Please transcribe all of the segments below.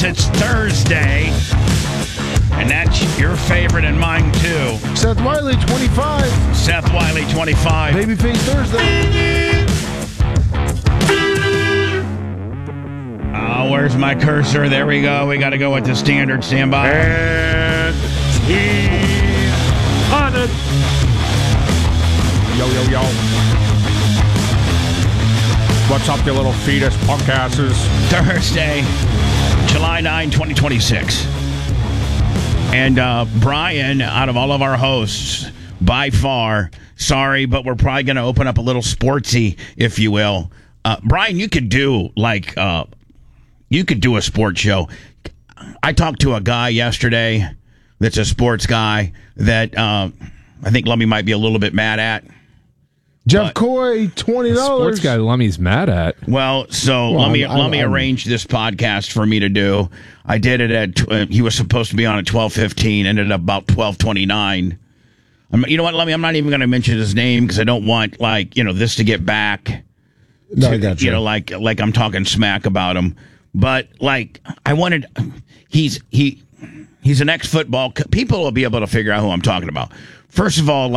it's Thursday. And that's your favorite and mine, too. Seth Wiley, 25. Seth Wiley, 25. Babyface Thursday. Oh, where's my cursor? There we go. We got to go with the standard standby. And he's on it. Yo, yo, yo. What's up, you little fetus punk asses? Thursday, July 9, 2026. And Brian, out of all of our hosts, by far, sorry, but we're probably going to open up a little sportsy, if you will. Brian, you could do a sports show. I talked to a guy yesterday that's a sports guy that I think Lummy might be a little bit mad at. Jeff Coy, $20. Sports guy Lummy's mad at. Well, Lummy arranged this podcast for me to do. I did it at, he was supposed to be on at 12:15, ended up about 12:29. You know what, Lummy, I'm not even going to mention his name because I don't want, this to get back. No, I got you. Like I'm talking smack about him. But, he's an ex-football, people will be able to figure out who I'm talking about. First of all,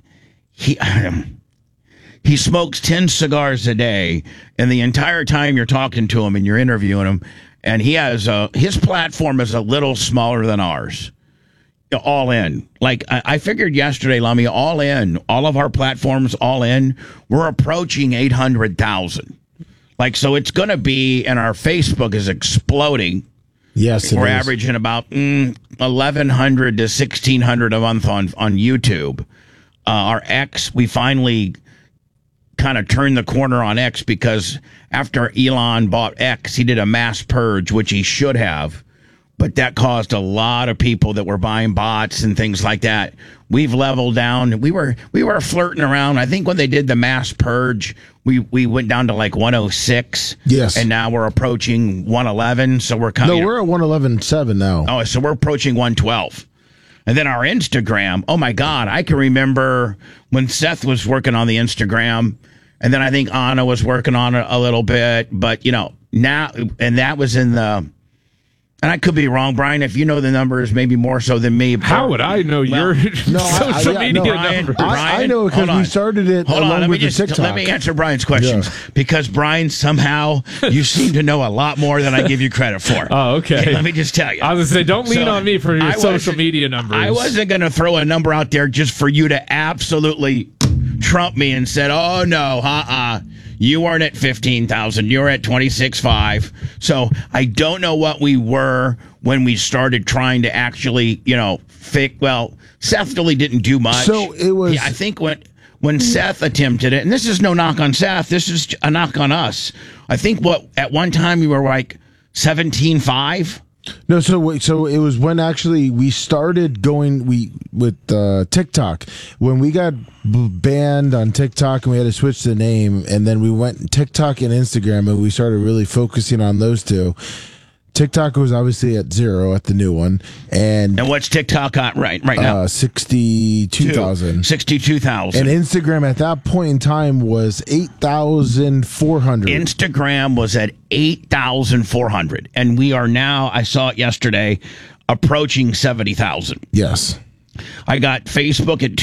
he smokes 10 cigars a day, and the entire time you're talking to him and you're interviewing him, and he has his platform is a little smaller than ours. All in. I figured yesterday, Lummy, all in, all of our platforms, all in, we're approaching 800,000. So it's going to be, and our Facebook is exploding. Yes, we're averaging about 1,100 to 1,600 a month on YouTube. Our X, we finally kind of turned the corner on X because after Elon bought X, he did a mass purge, which he should have, but that caused a lot of people that were buying bots and things like that. We've leveled down. We were flirting around. I think when they did the mass purge, we went down to 106. Yes. And now we're approaching 111. So we're coming. No, we're at 111.7 now. Oh, so we're approaching 112. And then our Instagram, oh my God, I can remember when Seth was working on the Instagram, and then I think Anna was working on it a little bit, but now, and that was in the, and I could be wrong, Brian, if you know the numbers, maybe more so than me. How would I know your social media numbers? I know because we started it along with the TikTok. Let me answer Brian's questions, because Brian, somehow, you seem to know a lot more than I give you credit for. Oh, okay. Let me just tell you. I was going to say, don't lean on me for your social media numbers. I wasn't going to throw a number out there just for you to absolutely trump me and said, oh, no, you weren't at 15,000. You were at 26.5. So I don't know what we were when we started trying to actually, Seth really didn't do much. So it was. I think when Seth attempted it, and this is no knock on Seth, this is a knock on us. I think at one time we were 17.5. No, so it was when actually we started going with TikTok. When we got banned on TikTok and we had to switch the name, and then we went TikTok and Instagram, and we started really focusing on those two. TikTok was obviously at 0 at the new one, and what's TikTok at right now? 62,000. 62,000. And Instagram at that point in time was 8,400. Instagram was at 8,400, and we are now, I saw it yesterday, approaching 70,000. Yes. I got Facebook at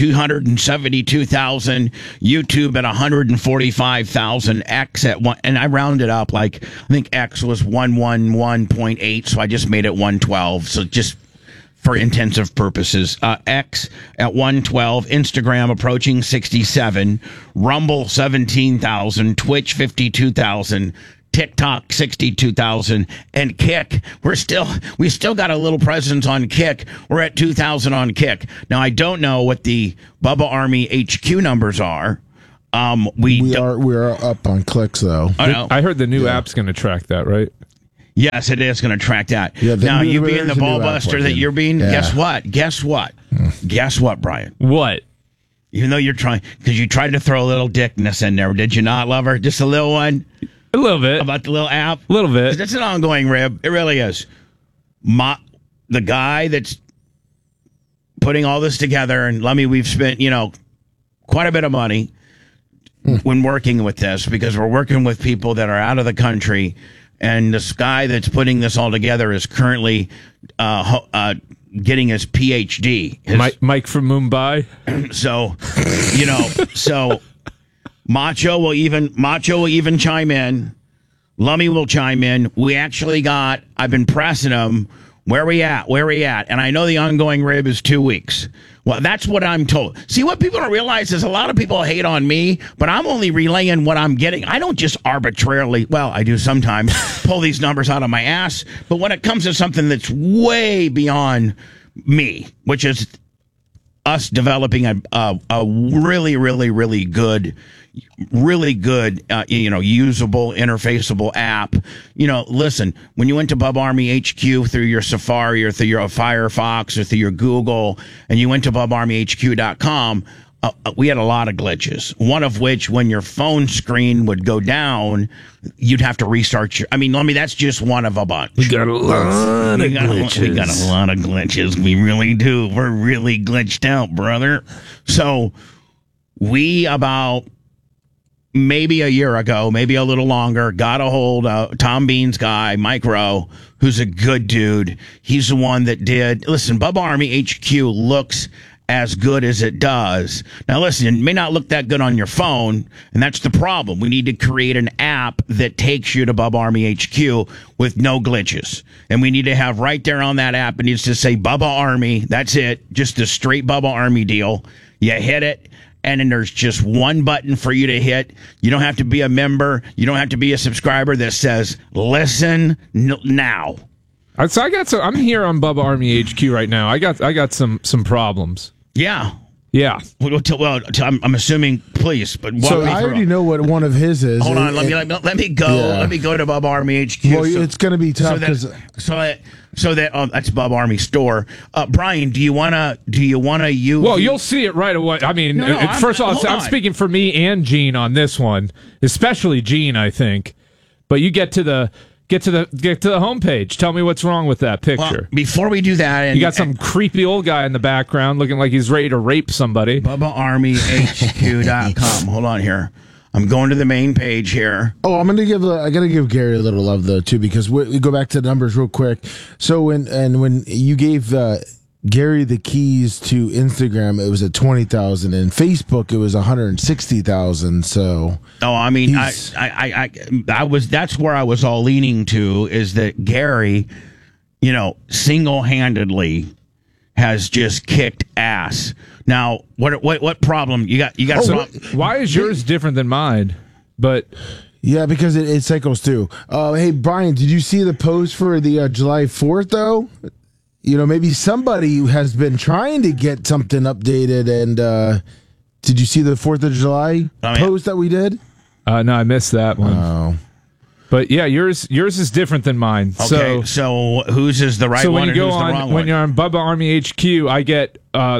272,000, YouTube at 145,000, X at one, and I rounded up I think X was 111.8, so I just made it 112. So just for intensive purposes, X at 112, Instagram approaching 67, Rumble 17,000, Twitch 52,000. TikTok 62,000, and Kick we still got a little presence on Kick. We're at 2,000 on Kick. Now I don't know what the Bubba Army HQ numbers are. We are up on clicks though. I heard the new app's going to track that, right? Yes, it is going to track that. Yeah, now you being the ball buster that you're being. Yeah. Guess what, Brian? What? Even though you're trying, because you tried to throw a little dickness in there, did you not, Lover? Just a little one. A little bit. About the little app? A little bit. That's an ongoing rib. It really is. The guy that's putting all this together, and Lummy, we've spent, quite a bit of money when working with this, because we're working with people that are out of the country, and this guy that's putting this all together is currently getting his PhD. Mike from Mumbai. So, so Macho will even chime in. Lummy will chime in. We actually I've been pressing him. Where we at? And I know the ongoing rib is 2 weeks. Well, that's what I'm told. See, what people don't realize is a lot of people hate on me, but I'm only relaying what I'm getting. I don't just arbitrarily, well, I do sometimes, pull these numbers out of my ass. But when it comes to something that's way beyond me, which is us developing a really, really, really good usable, interfaceable app. Listen, when you went to Bub Army HQ through your Safari or through your Firefox or through your Google, and you went to BubArmyHQ.com, we had a lot of glitches. One of which, when your phone screen would go down, you'd have to restart that's just one of a bunch. We got a lot of glitches. We got a lot of glitches. We really do. We're really glitched out, brother. So we about maybe a year ago, maybe a little longer, got a hold of Tom Bean's guy, Mike Rowe, who's a good dude. He's the one that listen, Bub Army HQ looks as good as it does. Now listen, it may not look that good on your phone, and that's the problem. We need to create an app that takes you to Bub Army HQ with no glitches. And we need to have right there on that app, it needs to say Bubba Army. That's it. Just a straight Bubba Army deal. You hit it, and then there's just one button for you to hit. You don't have to be a member. You don't have to be a subscriber that says, listen now. So I'm here on Bubba Army HQ right now. I got some problems. Yeah. Yeah. Well, I'm assuming, please, but so I already know what one of his is. Hold on, let me go. Yeah. Let me go to Bub Army HQ. Well, it's going to be tough because that's Bub Army store. Brian, do you wanna use? Well, you'll see it right away. I mean, first of all, I'm speaking for me and Gene on this one, especially Gene, I think. But you get to the homepage. Tell me what's wrong with that picture. Well, before we do that, you got some creepy old guy in the background looking like he's ready to rape somebody. BubbaArmyHQ.com. Hold on here. I'm going to the main page here. Oh, I gotta give Gary a little love though too, because we go back to the numbers real quick. So when you gave Gary the keys to Instagram, it was at 20,000, and Facebook it was 160,000. So that's where I was all leaning to, is that Gary, single-handedly has just kicked ass. Now, what problem you got? Why is yours different than mine? But yeah, because it cycles through. Hey, Brian, did you see the post for the July 4th though? Maybe somebody has been trying to get something updated. And did you see the 4th of July post that we did? No, I missed that one. Oh. But yeah, yours is different than mine. Okay, so whose is the right one and who's the wrong one? When you're on Bubba Army HQ, I get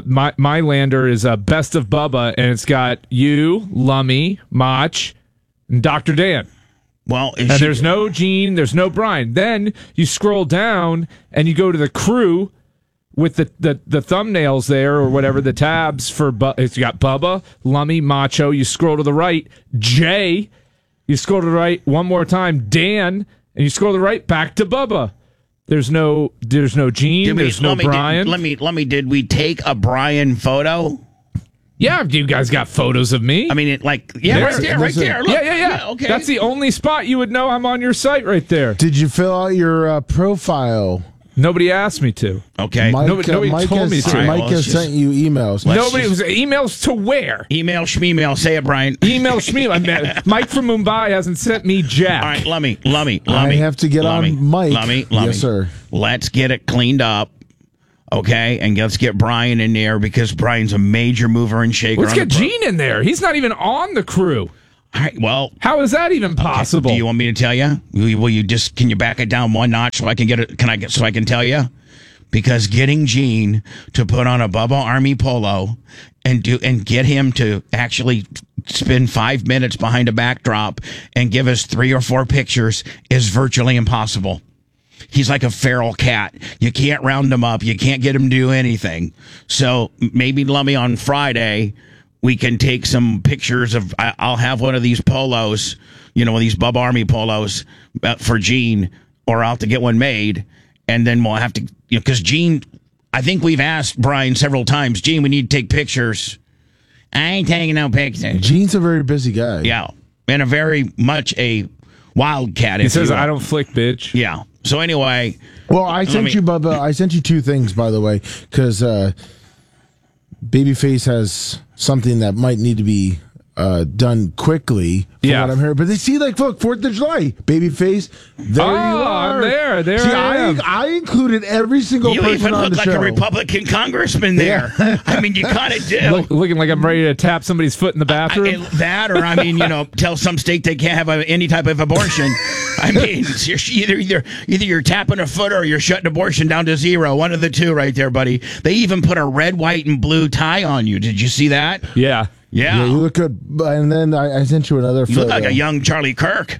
my lander is Best of Bubba, and it's got you, Lummy, Mach, and Dr. Dan. Well, and there's no Gene, there's no Brian. Then you scroll down and you go to the crew with the thumbnails there or whatever, the tabs for it's got Bubba, Lummy, Macho. You scroll to the right, Jay. You scroll to the right one more time, Dan, and you scroll to the right back to Bubba. There's no Gene, there's no Brian. Did we take a Brian photo? Yeah, you guys got photos of me. I mean, right there. Look. Yeah. Okay. That's the only spot you would know I'm on your site right there. Did you fill out your profile? Nobody asked me to. Okay. Nobody told me to. Mike has sent you emails. Nobody was emails to where? Email Shmeemail. Say it, Brian. Email Shmeemail. Mike from Mumbai hasn't sent me jack. All right, Lummy. I have to get on Mike. Lummy. Yes, sir. Let's get it cleaned up. Okay, and let's get Brian in there because Brian's a major mover and shaker. Let's get Gene in there. He's not even on the crew. All right, well, how is that even possible? Okay, do you want me to tell you? Can you back it down one notch so I can get it? So I can tell you? Because getting Gene to put on a Bubba Army polo and get him to actually spend 5 minutes behind a backdrop and give us 3 or 4 pictures is virtually impossible. He's like a feral cat. You can't round him up. You can't get him to do anything. So maybe Lummy on Friday, we can take some pictures of. I'll have one of these polos these Bub Army polos for Gene, or I'll have to get one made, and then we'll have to, because Gene, I think we've asked Brian several times, Gene, we need to take pictures. I ain't taking no pictures. Gene's a very busy guy. Yeah, and a very much a wildcat. He says, I don't flick, bitch. Yeah. So anyway. Well, I sent you, Bubba. I sent you two things, by the way, because Babyface has something that might need to be done quickly. From what I'm hearing, but they see, like, look, 4th of July, Babyface. There you are. I'm there. There see, I am. I included every single You person even on look the like show. a Republican congressman there. I mean, you kind of do. Looking like I'm ready to tap somebody's foot in the bathroom. That, or tell some state they can't have any type of abortion. I mean, either you're tapping a foot or you're shutting abortion down to 0. One of the two, right there, buddy. They even put a red, white, and blue tie on you. Did you see that? Yeah. Yeah, you look good. And then I sent you another photo. You look like a young Charlie Kirk.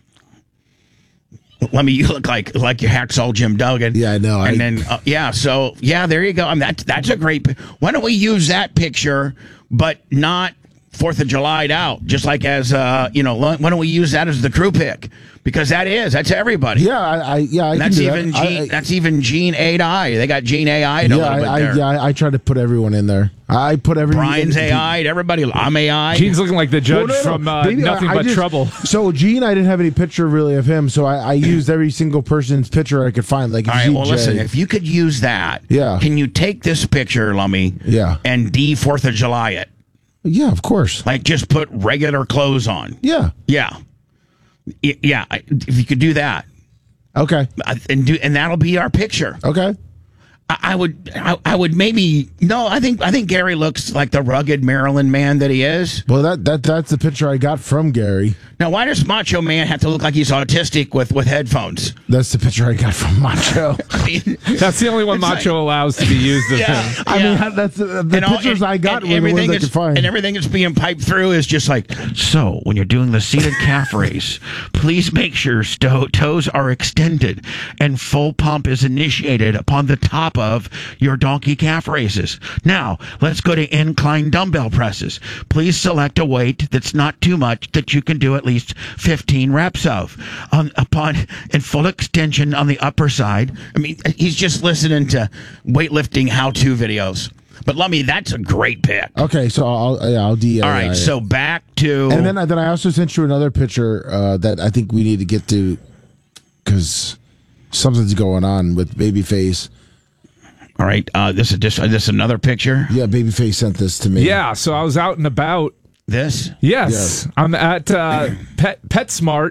You look like your hacksaw Jim Duggan. Yeah, I know. And then, there you go. I mean, that's a great. Why don't we use that picture, but not 4th of July out? Just like as why don't we use that as the crew pick? Because that's everybody. Yeah, I that's can do even that. Gene. That's even Gene AI. They got Gene AI. I try to put everyone in there. I put everyone. Brian's AI. Everybody. I'm AI. Gene's looking like the judge from Nothing But Trouble. So Gene, I didn't have any picture really of him, so I used every single person's picture I could find. Like, all right. Well, listen. If you could use that, can you take this picture, Lummy? Yeah. And 4th of July it. Yeah, of course. Like, just put regular clothes on. Yeah. Yeah. Yeah. If you could do that. Okay. And that'll be our picture. Okay. I would maybe no. I think Gary looks like the rugged Maryland man that he is. Well, that's the picture I got from Gary. Now, why does Macho Man have to look like he's autistic with headphones? That's the picture I got from Macho. I mean, that's the only one Macho allows to be used. I mean, that's the pictures I got were the ones I could find. And everything that's being piped through is just like, so when you're doing the seated calf race, please make sure toes are extended and full pump is initiated upon the top of your donkey calf races. Now, let's go to incline dumbbell presses. Please select a weight that's not too much that you can do at least 15 reps of. Upon in full extension on the upper side. I mean, he's just listening to weightlifting how-to videos. But Lummy, that's a great pick. Okay, so I'll DM. All right, so back to... And then I also sent you another picture that I think we need to get to because something's going on with Babyface. All right, this is another picture? Yeah, Babyface sent this to me. Yeah, so I was out and about. This? Yes. I'm at PetSmart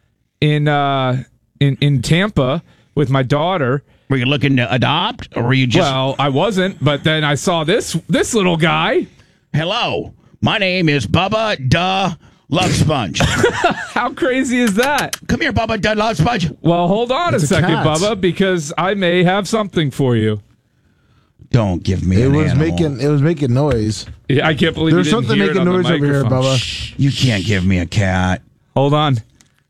in Tampa with my daughter. Were you looking to adopt, or were you just... Well, I wasn't, but then I saw this little guy. Hello, my name is Bubba Duh Love Sponge. How crazy is that? Come here, Bubba Duh Love Sponge. Well, hold on a second, cat. Bubba, because I may have something for you. Don't give me It an was animal. making noise. Yeah, I can't believe There's you didn't something hear making it on noise the over here, microphone. Bubba. Shh. You can't give me a cat. Hold on.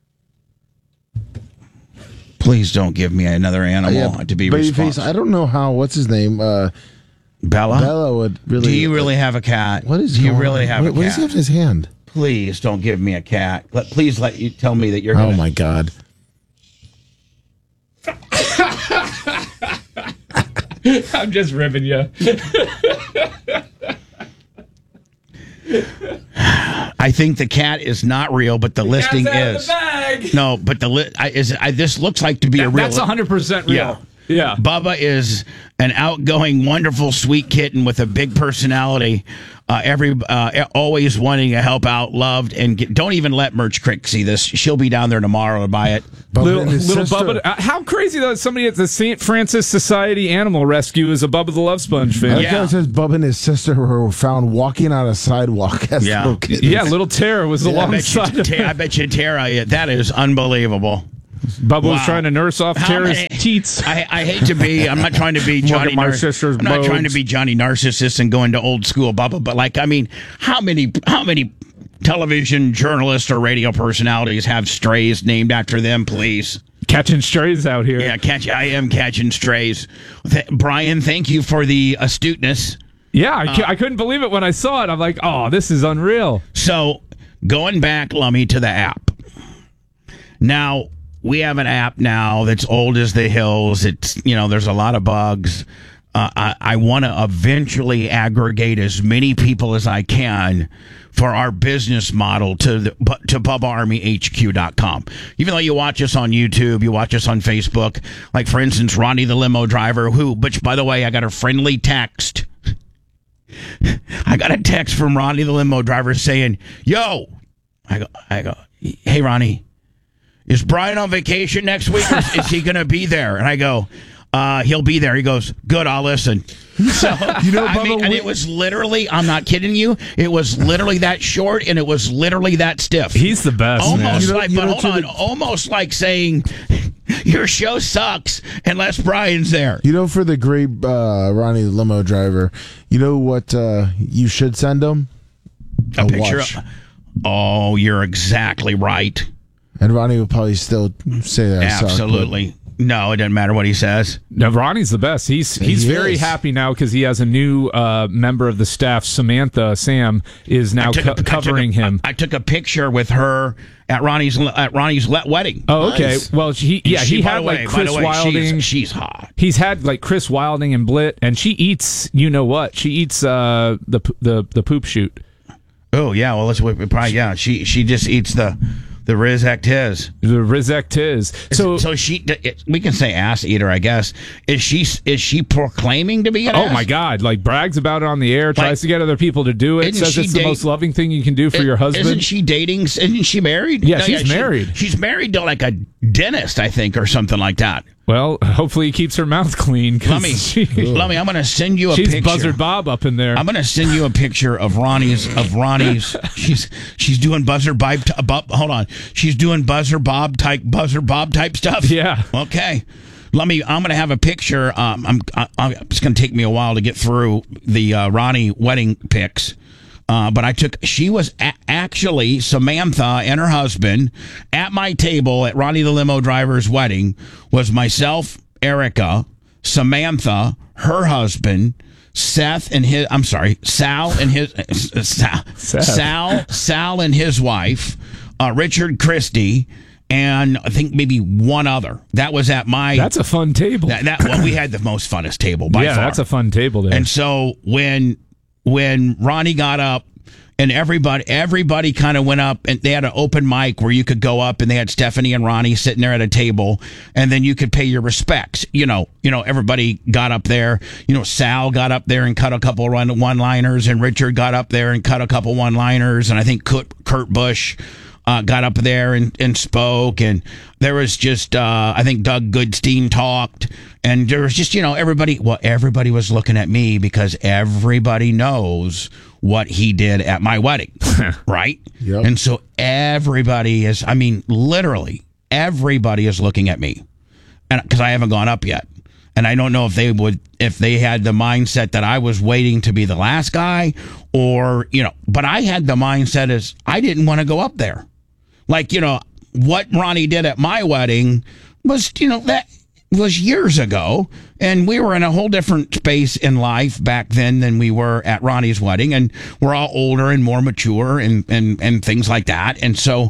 Please don't give me another animal to be Babyface, responsible. I don't know how. What's his name? Bella? Bella would really. Do you really have a cat? What is? Do you going really on? have a cat? What does he have in his hand? Please don't give me a cat. Please let you tell me that you're. Oh my God! I'm just ribbing you. I think the cat is not real, but the listing is. No, but this looks like to be a real. That's 100% real. Yeah. Yeah. Bubba is an outgoing, wonderful, sweet kitten with a big personality. Always wanting to help out, loved, and don't even let Merch Crick see this. She'll be down there tomorrow to buy it. Little Bubba. How crazy though! Somebody at the St. Francis Society Animal Rescue is a Bubba the Love Sponge fan. Yeah. It says Bubba and his sister were found walking on a sidewalk as little kids. Yeah, little Tara was alongside. I bet you, Tara, that is unbelievable. Bubba was trying to nurse off Tara's teats. I hate to be. I'm not trying to be Johnny. My sister's I'm not trying to be Johnny Narcissist and going to old school Bubba. But how many television journalists or radio personalities have strays named after them? Please. Catching strays out here. Yeah, I am catching strays. Brian, thank you for the astuteness. Yeah, I couldn't believe it when I saw it. I'm like, oh, this is unreal. So going back, Lummy, to the app. Now, we have an app now that's old as the hills. It's, there's a lot of bugs. I want to eventually aggregate as many people as I can for our business model to BubbaArmyHQ.com. Even though you watch us on YouTube, you watch us on Facebook, like, for instance, Ronnie the limo driver, which, by the way, I got a friendly text. I got a text from Ronnie the limo driver saying, yo, I go, hey, Ronnie, is Brian on vacation next week, or is he going to be there? And I go, he'll be there. He goes, good, I'll listen. So, Bubba, and it was literally, I'm not kidding you, it was literally that short, and it was literally that stiff. He's the best, almost man. Almost like saying, your show sucks unless Brian's there. For the great Ronnie the limo driver, you know what you should send him? A picture watch. Oh, you're exactly right. And Ronnie would probably still say that. Absolutely. No, it doesn't matter what he says. No, Ronnie's the best. He's very happy now because he has a new member of the staff. Sam is now covering him. I took a picture with her at Ronnie's wedding. Oh, okay. Nice. Well, he had like Chris Wilding. She's hot. He's had like Chris Wilding and Blit, and she eats. You know what? She eats the poop shoot. Oh yeah. Well, She just eats the Rizek Tiz. The Rizek Tiz. So we can say ass eater, I guess. Is she proclaiming to be an ass? Oh my God! Like brags about it on the air, tries to get other people to do it. Says it's the most loving thing you can do for your husband. Isn't she dating? Isn't she married? Yeah, she's married. She's married to like a dentist, I think, or something like that. Well, hopefully he keeps her mouth clean. Let me. I'm going to send you a picture. She's Buzzard Bob up in there. I'm going to send you a picture of Ronnie's. She's doing Buzzard Bob. Hold on. She's doing Buzzard Bob type stuff. Yeah. Okay. I'm going to have a picture. It's going to take me a while to get through the Ronnie wedding pics. But she was actually Samantha and her husband at my table at Ronnie the limo driver's wedding. Was myself, Erica, Samantha, her husband, Sal and his Sal and his wife, Richard Christie, and I think maybe one other. That was at my. That's a fun table. We had the most funnest table by far. Yeah, that's a fun table there. And so when Ronnie got up and everybody kind of went up, and they had an open mic where you could go up, and they had Stephanie and Ronnie sitting there at a table, and then you could pay your respects. Everybody got up there. Sal got up there and cut a couple one-liners, and Richard got up there and cut a couple one-liners, and I think Kurt Busch got up there and spoke, and there was just I think Doug Goodstein talked, and there was just everybody was looking at me because everybody knows what he did at my wedding, right? Yep. And so literally everybody is looking at me, and because I haven't gone up yet. And I don't know if they had the mindset that I was waiting to be the last guy, or but I had the mindset as I didn't want to go up there. Like, what Ronnie did at my wedding was, that was years ago. And we were in a whole different space in life back then than we were at Ronnie's wedding. And we're all older and more mature and things like that. And so,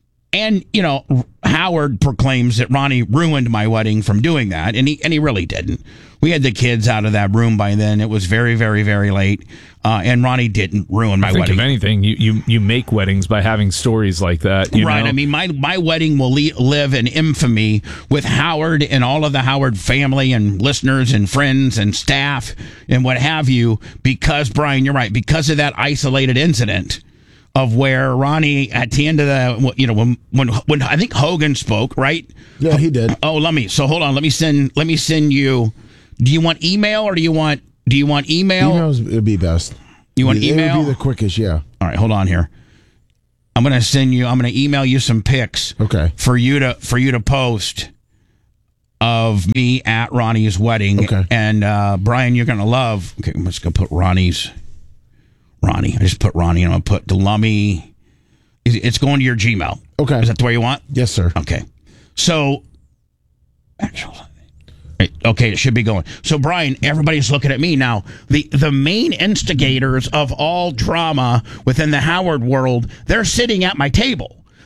Howard proclaims that Ronnie ruined my wedding from doing that. And he really didn't. We had the kids out of that room by then. It was very, very, very late. And Ronnie didn't ruin my wedding. If anything, you make weddings by having stories like that. Right. know? I mean, my wedding will live in infamy with Howard and all of the Howard family and listeners and friends and staff and what have you, because, Brian, you're right, because of that isolated incident of where Ronnie at the end of the when I think Hogan spoke, right? Yeah, he did. Oh, hold on. Let me send you. Do you want email or do you want email? Emails would be best. You want email? It would be the quickest, yeah. All right, hold on here. I'm going to email you some pics. Okay. For you to post of me at Ronnie's wedding. Okay. And Brian, you're going to love. Okay, I'm just going to put Ronnie. I just put Ronnie, and I'm going to put Delummy. It's going to your Gmail. Okay. Is that the way you want? Yes, sir. Okay. So, actually, okay, it should be going. So, Brian, everybody's looking at me now. The main instigators of all drama within the Howard world, they're sitting at my table.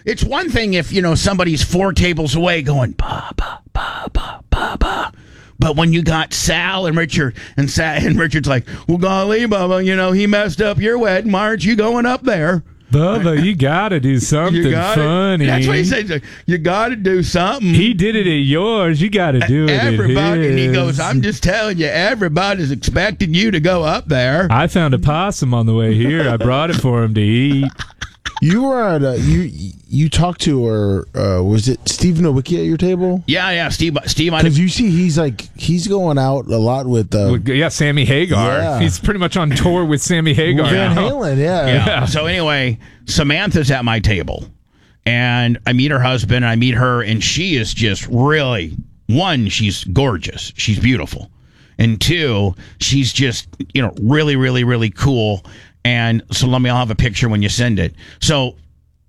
It's one thing if, somebody's 4 tables away going, ba, ba, ba, ba, ba, ba. But when you got Sal and Richard, and Richard's like, well, golly, Bubba, he messed up your wedding. Why aren't you going up there? Bubba, you got to do something funny. That's what he says. You got to do something. He did it at yours. You got to do it at his. And he goes, I'm just telling you, everybody's expecting you to go up there. I found a possum on the way here. I brought it for him to eat. You were at you talked to, or was it Steve Nowicki at your table? Yeah, Steve. Because you see, he's going out a lot with Sammy Hagar. Yeah. He's pretty much on tour with Sammy Hagar. Van Halen, yeah. So anyway, Samantha's at my table, and I meet her husband, and I meet her, and she is just really, one, she's gorgeous, she's beautiful, and two, she's just really, really, really cool. And so I'll have a picture when you send it. So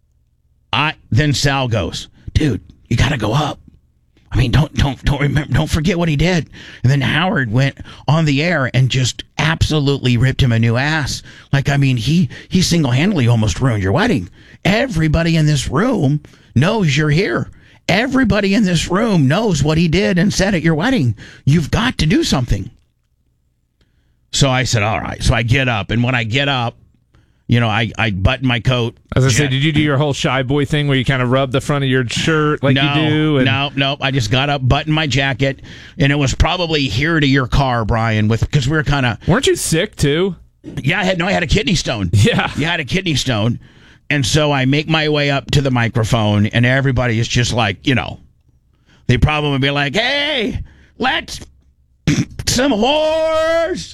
then Sal goes, dude, you got to go up. I mean, don't forget what he did. And then Howard went on the air and just absolutely ripped him a new ass. Like, I mean, he single-handedly almost ruined your wedding. Everybody in this room knows you're here. Everybody in this room knows what he did and said at your wedding. You've got to do something. So I said, all right. So I get up, and when I get up, I button my coat. As I said, did you do your whole shy boy thing where you kind of rub the front of your shirt like you do? No. I just got up, buttoned my jacket, and it was probably here to your car, Brian, because we were kind of... Weren't you sick, too? Yeah, I had a kidney stone. Yeah. You had a kidney stone. And so I make my way up to the microphone, and everybody is just like, they probably be like, hey, let's some whores.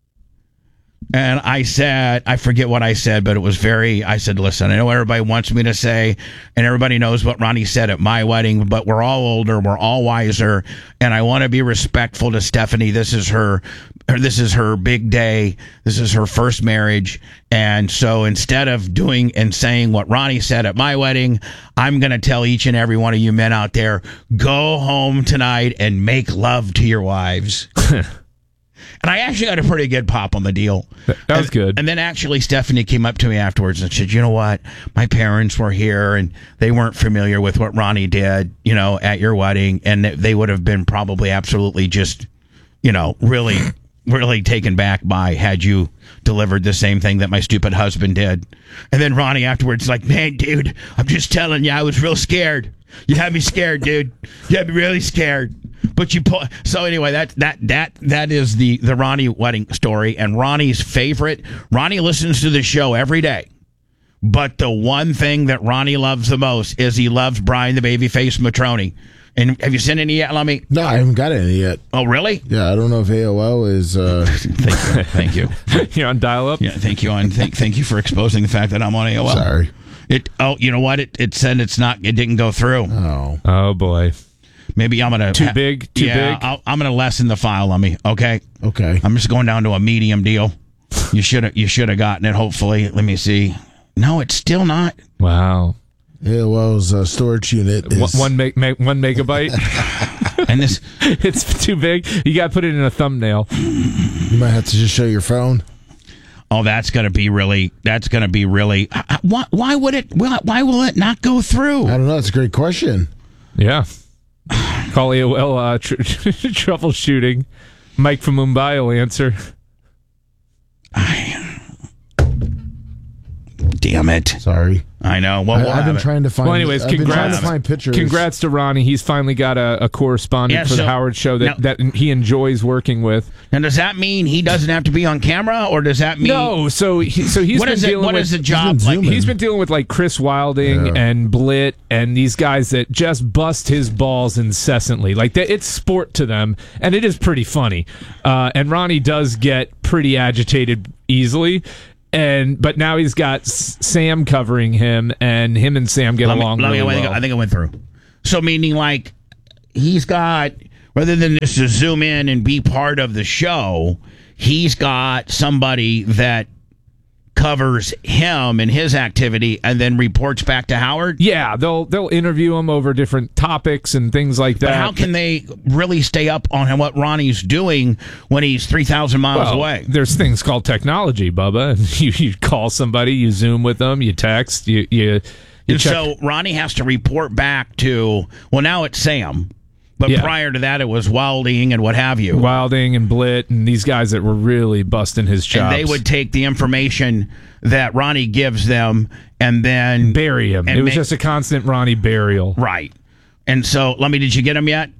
And I said, I forget what I said, but it was I said, listen, I know everybody wants me to say, and everybody knows what Ronnie said at my wedding, but we're all older, we're all wiser, and I want to be respectful to Stephanie. This is her big day. This is her first marriage. And so instead of doing and saying what Ronnie said at my wedding, I'm going to tell each and every one of you men out there, go home tonight and make love to your wives. And I actually got a pretty good pop on the deal. That was good. And then actually Stephanie came up to me afterwards and said, you know what? My parents were here and they weren't familiar with what Ronnie did, at your wedding. And they would have been probably absolutely just, really, really taken back by had you delivered the same thing that my stupid husband did. And then Ronnie afterwards like, man, dude, I'm just telling you, I was real scared. You had me scared, dude. You had me really scared. But so anyway, that is the Ronnie wedding story, and Ronnie's favorite. Ronnie listens to the show every day, but the one thing that Ronnie loves the most is he loves Brian the Babyface Matroni. And have you sent any yet, Lummy? No, I haven't got any yet. Oh, really? Yeah, I don't know if AOL is. Thank you. You're on dial-up. Yeah, thank you. Thank you for exposing the fact that I'm on AOL. Sorry. You know what? It said it didn't go through. Oh boy. Maybe I'm gonna too big. I'm gonna lessen the file on me. Okay. I'm just going down to a medium deal. You should have gotten it. Hopefully, let me see. No, it's still not. Wow. AOL's storage unit is 1 megabyte. And it's too big. You got to put it in a thumbnail. You might have to just show your phone. Oh, that's gonna be really. Why will it not go through? I don't know. It's a great question. Yeah. Call AOL troubleshooting. Mike from Mumbai will answer. Damn it. Sorry. I know. Well, I've been trying to find. Well, anyways, congrats. Pictures. Congrats to Ronnie. He's finally got a correspondent for the Howard Show that he enjoys working with. And does that mean he doesn't have to be on camera, or does that mean no? So he's been dealing with what is the job like? He's been dealing with like Chris Wilding and Blit and these guys that just bust his balls incessantly. Like it's sport to them, and it is pretty funny. And Ronnie does get pretty agitated easily. But now he's got Sam covering him, and him and Sam get along really well. I think I went through. So meaning like he's got, rather than just to zoom in and be part of the show, he's got somebody that covers him and his activity and then reports back to Howard? Yeah, they'll interview him over different topics and things like that. But how can they really stay up on what Ronnie's doing when he's 3,000 miles away? There's things called technology, Bubba. You call somebody, you Zoom with them, you text, you And so Ronnie has to report back to, well, now it's Sam. But prior to that, it was Wilding and what have you. Wilding and Blitt and these guys that were really busting his chops. And they would take the information that Ronnie gives them and then bury him. It was just a constant Ronnie burial. Right. And so, did you get him yet?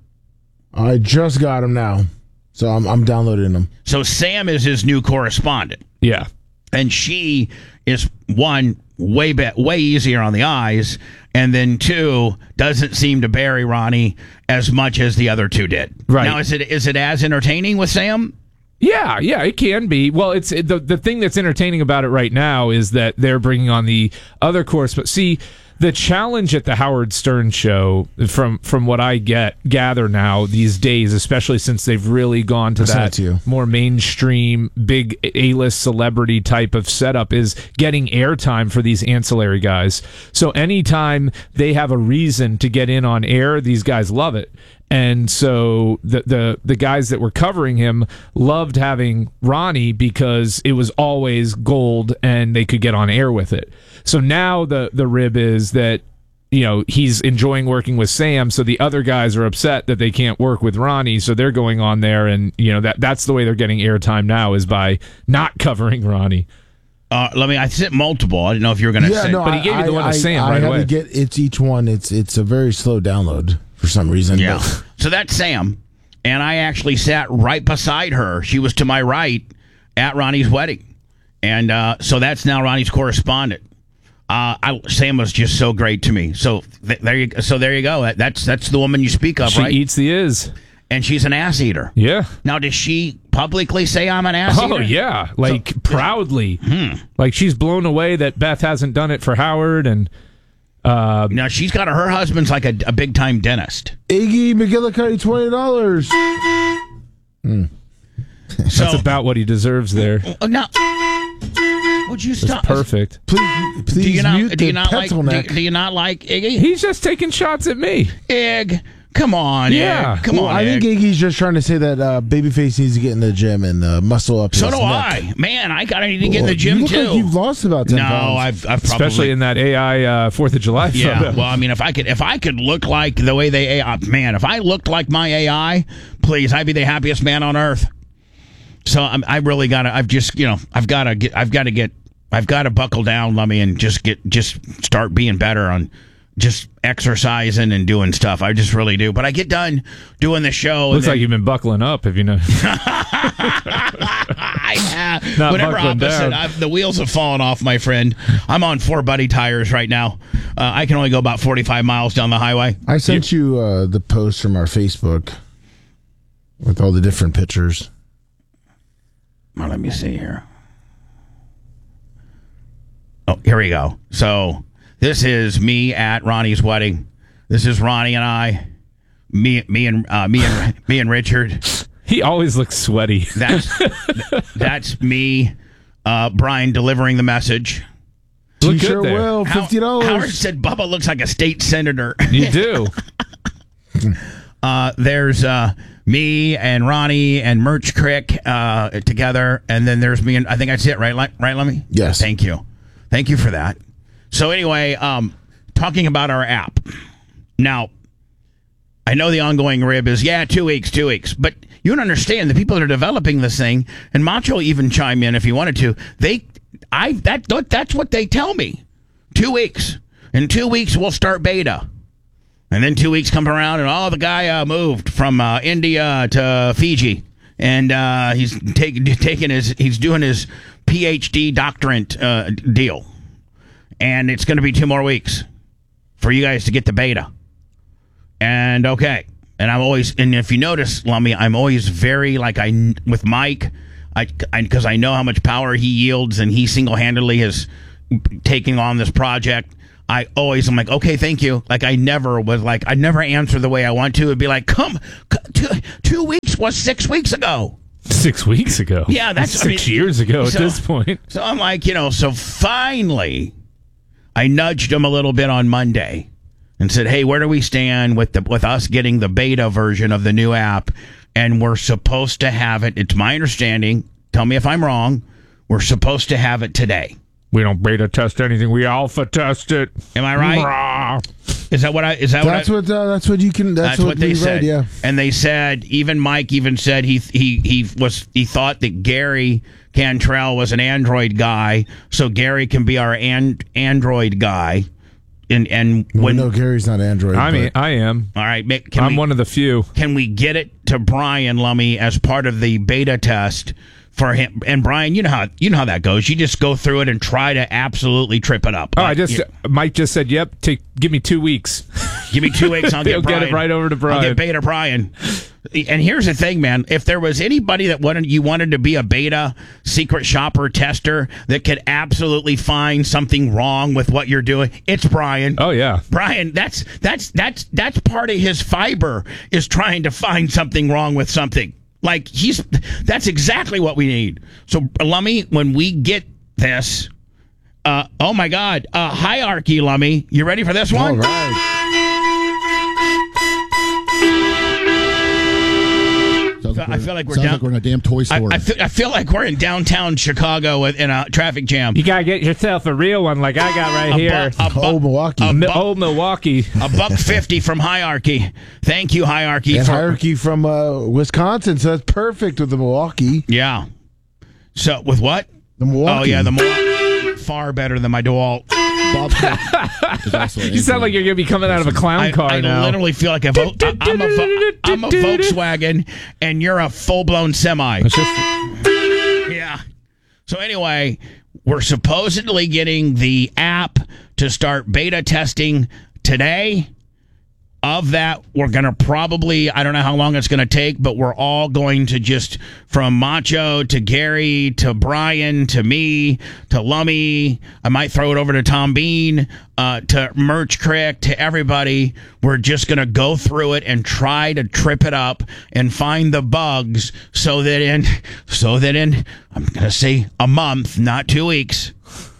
I just got him now. So I'm downloading them. So Sam is his new correspondent. Yeah. And she is, one, way easier on the eyes, and then two, doesn't seem to bury Ronnie as much as the other two did. Right. Now, is it as entertaining with Sam? Yeah, it can be. Well, it's the thing that's entertaining about it right now is that they're bringing on the other course. But see, the challenge at the Howard Stern show, from what I gather now these days, especially since they've really gone to that more mainstream, big A-list celebrity type of setup, is getting airtime for these ancillary guys. So anytime they have a reason to get in on air, these guys love it. And so the guys that were covering him loved having Ronnie because it was always gold and they could get on air with it. So now the rib is that, he's enjoying working with Sam, so the other guys are upset that they can't work with Ronnie, so they're going on there, and that's the way they're getting airtime now, is by not covering Ronnie. I sent multiple. I didn't know if you were going to say. No, but he gave you the one to Sam right away. It's each one. It's a very slow download for some reason. Yeah. So that's Sam, and I actually sat right beside her. She was to my right at Ronnie's wedding, and so that's now Ronnie's correspondent. Sam was just so great to me. So there you go. That's the woman you speak of, right? She eats the is. And she's an ass eater. Yeah. Now, does she publicly say I'm an ass eater? Oh, yeah. Proudly. Like, she's blown away that Beth hasn't done it for Howard. And now, she's got her husband's like a big-time dentist. Iggy McGillicuddy, $20. That's about what he deserves there. Now, would you stop? That's perfect. Please do you not like Iggy? He's just taking shots at me. Iggy. Come on, yeah. Iggy. Come on, I think Iggy's just trying to say that Babyface needs to get in the gym and muscle up. So his do neck. I. Man, I gotta need to get in the gym you look too. Like you've lost about 10 pounds. I've probably, especially in that AI 4th of July photo. Yeah. Well, I mean, if I could look like the way they AI, man, if I looked like my AI, please, I'd be the happiest man on earth. So I've got to buckle down, Lummy, and just start being better on just exercising and doing stuff. I just really do. But I get done doing the show. Looks like you've been buckling up, if you know. I have. Not Whatever buckling opposite. down. The wheels have fallen off, my friend. I'm on 4 Buddy tires right now. I can only go about 45 miles down the highway. I sent you the post from our Facebook with all the different pictures. Well, let me see here. Oh, here we go. So this is me at Ronnie's wedding. This is Ronnie and I. Me and Richard. He always looks sweaty. That's me, Brian, delivering the message. Look You good sure there. will. $50. Howard said Bubba looks like a state senator. You do. There's me and Ronnie and Merch Crick together, and then there's me and I think that's it, right? Right, Lemmy? Yes. Thank you for that. So anyway, talking about our app. Now, I know the ongoing rib is 2 weeks, but you don't understand the people that are developing this thing, and Macho even chime in if he wanted to. That's what they tell me. 2 weeks. In 2 weeks to start beta. And then 2 weeks come around, and the guy moved from India to Fiji, and he's he's doing his PhD doctorate deal, and it's going to be 2 more weeks for you guys to get the beta. And okay, and if you notice, Lummy, I'm always very with Mike, because I know how much power he yields, and he single-handedly is taking on this project. I'm like, okay, thank you. I never answer the way I want to. It'd be like, come 2 weeks was 6 weeks ago. 6 weeks ago. Yeah, that's 6 years ago at this point. So I'm like, so finally, I nudged him a little bit on Monday and said, hey, where do we stand with us getting the beta version of the new app? And we're supposed to have it. It's my understanding. Tell me if I'm wrong. We're supposed to have it today. We don't beta test anything. We alpha test it. Am I right? Rah. Is that what I? Is that That's what you can. That's what they we said. read, yeah. And they said, even Mike even said he thought that Gary Cantrell was an Android guy, so Gary can be our Android guy. And when no, Gary's not Android. I am. All right, I'm one of the few. Can we get it to Brian Lummy as part of the beta test for him? And Brian, you know how that goes. You just go through it and try to absolutely trip it up. Oh, Mike just said, "Yep, give me 2 weeks. Give me 2 weeks. I'll He'll get it right over to Brian. I'll get beta Brian." And here's the thing, man. If there was anybody that wanted to be a beta secret shopper tester that could absolutely find something wrong with what you're doing, it's Brian. Oh yeah, Brian. That's part of his fiber is trying to find something wrong with something. Like that's exactly what we need. So Lummy, when we get this, oh my God, hierarchy, Lummy. You ready for this one? All right. I feel like we're Sounds like we're in a damn toy store. I feel like we're in downtown Chicago in a traffic jam. You gotta get yourself a real one, like I got right here. Old Milwaukee. Old Milwaukee. $1.50 from Hierarchy. Thank you, Hierarchy. And Hierarchy from Wisconsin, so that's perfect with the Milwaukee. Yeah. So with what? The Milwaukee. Oh yeah, the Milwaukee. Far better than my DeWalt. Bob is also You sound like you're gonna be coming out of a clown car now. I literally feel like I'm a Volkswagen and you're a full-blown semi. Yeah. So anyway, we're supposedly getting the app to start beta testing today. Of that, we're going to probably, I don't know how long it's going to take, but we're all going to just, from Macho to Gary to Brian to me to Lummy, I might throw it over to Tom Bean, to Merch Crick, to everybody. We're just going to go through it and try to trip it up and find the bugs so that in, I'm going to say a month, not 2 weeks,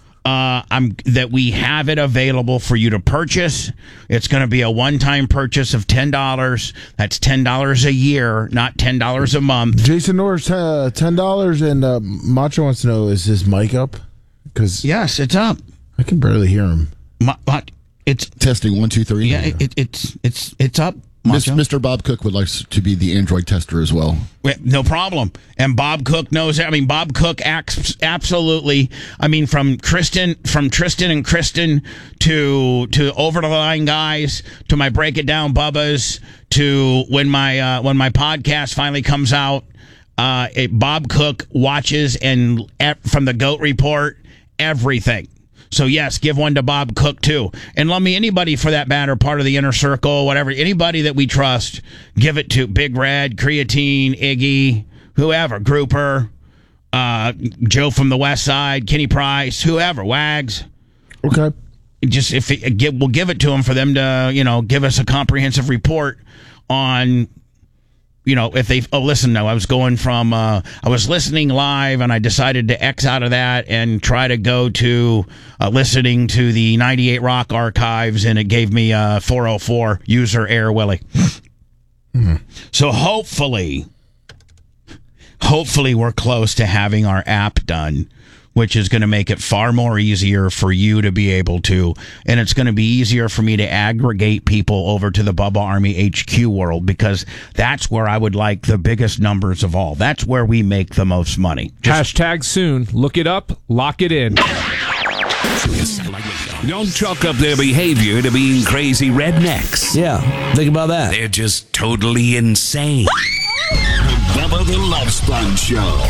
that we have it available for you to purchase. It's going to be a one-time purchase of $10. That's $10 a year, not $10 a month. Jason Norris, $10, and Macho wants to know, is his mic up? Because yes, it's up. I can barely hear him. It's testing 1, 2, 3. Yeah, it's up. Mr. Bob Cook would like to be the Android tester as well. No problem. And Bob Cook knows. I mean, Bob Cook acts absolutely. I mean, from Tristan and Kristen to Over the Line guys to my Break It Down Bubbas to when my podcast finally comes out. Bob Cook watches and from the Goat Report everything. So, yes, give one to Bob Cook, too. And let me, anybody for that matter, part of the inner circle, whatever, anybody that we trust, give it to Big Red, Creatine, Iggy, whoever, Grouper, Joe from the West Side, Kenny Price, whoever, Wags. Okay. Just we'll give it to them for them to, give us a comprehensive report on... if they, listen, no, I was listening live and I decided to X out of that and try to go to listening to the 98 Rock archives, and it gave me 404 user error Willie. Mm-hmm. So hopefully we're close to having our app done, which is going to make it far more easier for you to be able to, and it's going to be easier for me to aggregate people over to the Bubba Army HQ world, because that's where I would like the biggest numbers of all. That's where we make the most money. Hashtag soon. Look it up. Lock it in. Don't chalk up their behavior to being crazy rednecks. Yeah, think about that. They're just totally insane. Bubba the Love Sponge Show.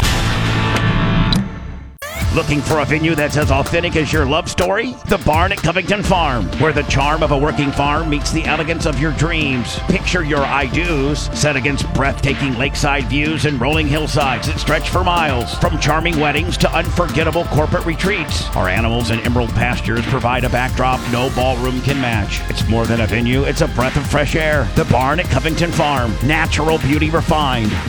Looking for a venue that's as authentic as your love story? The Barn at Covington Farm, where the charm of a working farm meets the elegance of your dreams. Picture your I-dos set against breathtaking lakeside views and rolling hillsides that stretch for miles. From charming weddings to unforgettable corporate retreats, our animals and emerald pastures provide a backdrop no ballroom can match. It's more than a venue, it's a breath of fresh air. The Barn at Covington Farm, natural beauty refined.